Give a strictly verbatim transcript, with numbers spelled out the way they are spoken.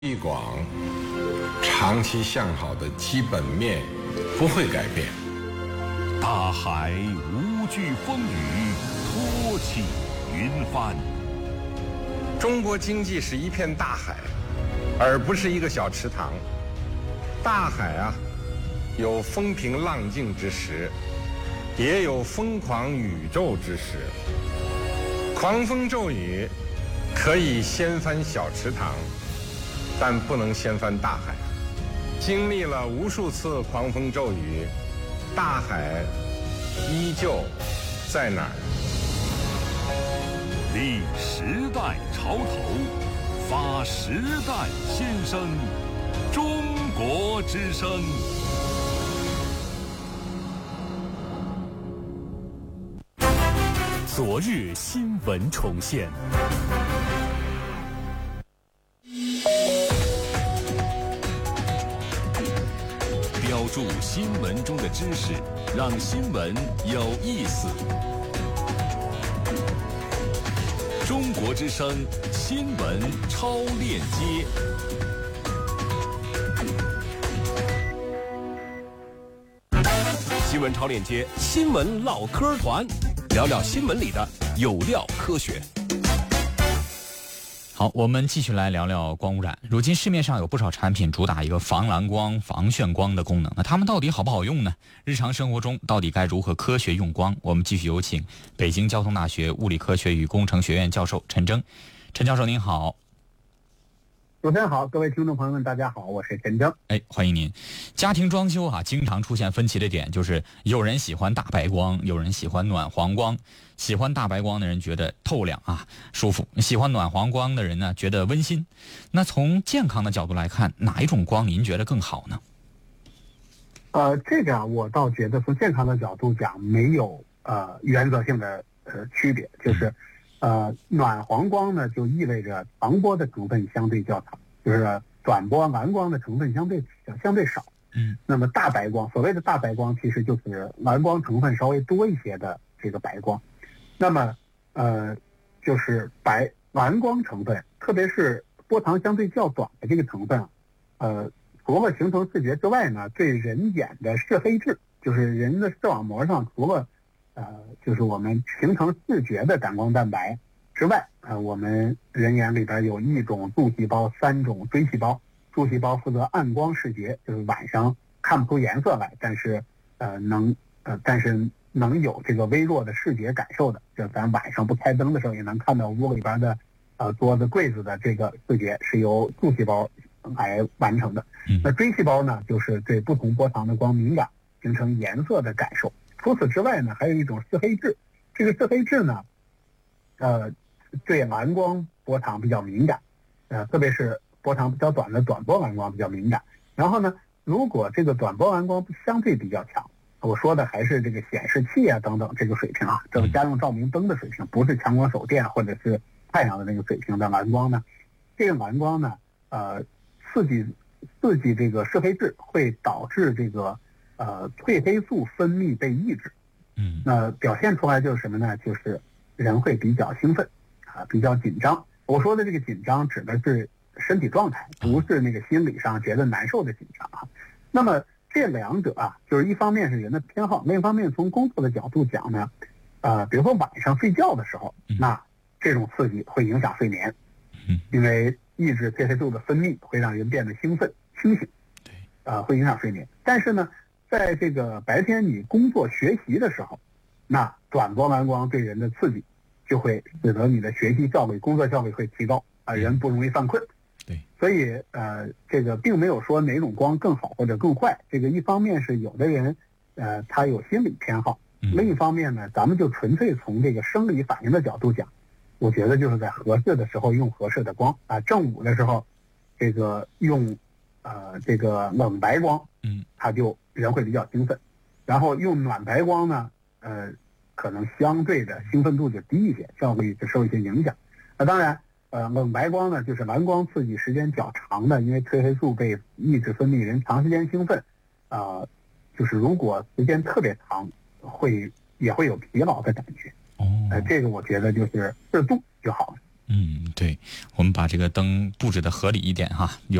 地广长期向好的基本面不会改变。 大海无惧风雨，托起云帆。 中国经济是一片大海，而不是一个小池塘。大海啊，有风平浪静之时，也有疯狂宇宙之时。狂风骤雨可以掀翻小池塘，但不能掀翻大海。经历了无数次狂风骤雨，大海依旧在哪儿？ 立时代潮头，发时代新声，中国之声。昨日新闻重现。标注新闻中的知识，让新闻有意思。中国之声新闻超链接。新闻超链接，新闻唠嗑团，聊聊新闻里的有料科学。 好，我们继续来聊聊光污染。如今市面上有不少产品主打一个防蓝光、防眩光的功能，那它们到底好不好用呢？日常生活中到底该如何科学用光？我们继续有请北京交通大学物理科学与工程学院教授陈征。陈教授您好。 主持人好，各位听众朋友们大家好，我是陈征。 哎，欢迎您。家庭装修啊，经常出现分歧的点就是有人喜欢大白光，有人喜欢暖黄光。喜欢大白光的人觉得透亮啊舒服，喜欢暖黄光的人呢觉得温馨。那从健康的角度来看，哪一种光您觉得更好呢？ 呃，这个我倒觉得从健康的角度讲没有呃原则性的呃区别，就是呃暖黄光呢就意味着长波的成分相对较长，就是短波蓝光的成分相对相对少。 嗯， 那么大白光，所谓的大白光其实就是蓝光成分稍微多一些的这个白光。那么，呃，就是白蓝光成分，特别是波长相对较短的这个成分啊，呃，除了形成视觉之外呢，对人眼的视黑质，就是人的视网膜上除了，呃，就是我们形成视觉的感光蛋白之外，呃，我们人眼里边有一种柱细胞，三种锥细胞。柱细胞负责暗光视觉，就是晚上看不出颜色来，但是呃能呃但是。能有这个微弱的视觉感受的，就咱晚上不开灯的时候也能看到屋里边的呃桌子柜子的这个视觉是由柱细胞来完成的。那锥细胞呢，就是对不同波长的光敏感，形成颜色的感受。除此之外呢，还有一种视黑质，这个视黑质呢，呃，对蓝光波长比较敏感，呃，特别是波长比较短的短波蓝光比较敏感。然后呢，如果这个短波蓝光相对比较强。我说的还是这个显示器啊等等这个水平啊，这个家用照明灯的水平，不是强光手电或者是太阳的那个水平的蓝光呢。这个蓝光呢，呃，刺激刺激这个视黑质会导致这个呃褪黑素分泌被抑制。 嗯， 那表现出来就是什么呢？就是人会比较兴奋啊，比较紧张。我说的这个紧张指的是身体状态，不是那个心理上觉得难受的紧张啊。那么。这两者啊，就是一方面是人的偏好，另一方面从工作的角度讲呢，呃，比如说晚上睡觉的时候，那这种刺激会影响睡眠，因为抑制褪黑素的分泌会让人变得兴奋、清醒， 对， 呃，会影响睡眠。但是呢，在这个白天你工作学习的时候，那短波蓝光对人的刺激就会使得你的学习效率、工作效率会提高啊、呃，人不容易犯困。 对， 所以呃，这个并没有说哪种光更好或者更坏。这个一方面是有的人，呃，他有心理偏好；另一方面呢，咱们就纯粹从这个生理反应的角度讲，我觉得就是在合适的时候用合适的光啊。正午的时候，这个用呃这个冷白光， 嗯， 他就人会比较兴奋；然后用暖白光呢，呃，可能相对的兴奋度就低一些，效率就受一些影响。那当然。呃，冷白光呢，就是蓝光刺激时间较长的，因为褪黑素被抑制分泌，人长时间兴奋，啊、呃，就是如果时间特别长，会也会有疲劳的感觉。 哦， 呃，这个我觉得就是适度就好了。 嗯，对，我们把这个灯布置的合理一点哈。有